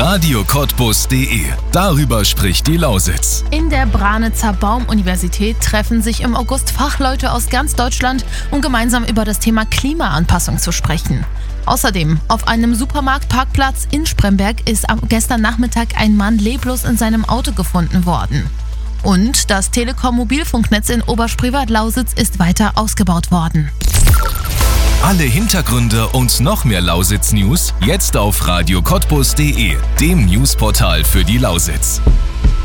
radiocottbus.de. Darüber spricht die Lausitz. In der Branitzer Baum-Universität treffen sich im August Fachleute aus ganz Deutschland, um gemeinsam über das Thema Klimaanpassung zu sprechen. Außerdem, auf einem Supermarktparkplatz in Spremberg ist gestern Nachmittag ein Mann leblos in seinem Auto gefunden worden. Und das Telekom-Mobilfunknetz in Oberspreewald-Lausitz ist weiter ausgebaut worden. Alle Hintergründe und noch mehr Lausitz-News jetzt auf radiocottbus.de, dem Newsportal für die Lausitz.